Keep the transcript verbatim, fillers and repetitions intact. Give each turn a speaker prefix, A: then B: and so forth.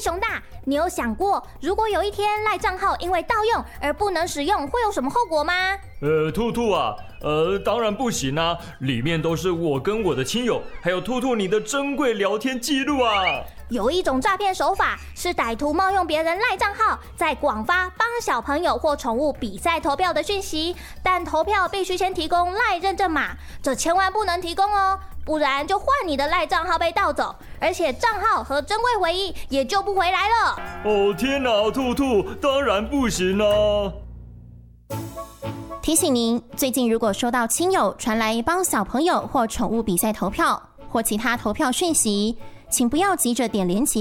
A: 熊大，你有想过，如果有一天赖账号因为盗用而不能使用，会有什么后果吗？
B: 呃，兔兔啊，呃，当然不行啊，里面都是我跟我的亲友，还有兔兔你的珍贵聊天记录啊。
A: 有一种诈骗手法是歹徒冒用别人赖账号，在广发帮小朋友或宠物比赛投票的讯息，但投票必须先提供赖认证码，这千万不能提供哦，不然就换你的赖账号被盗走，而且账号和珍贵回忆也救不回来了。
B: 哦天哪，兔兔，当然不行啊！
C: 提醒您，最近如果收到亲友传来帮小朋友或宠物比赛投票或其他投票讯息，请不要急着点连结。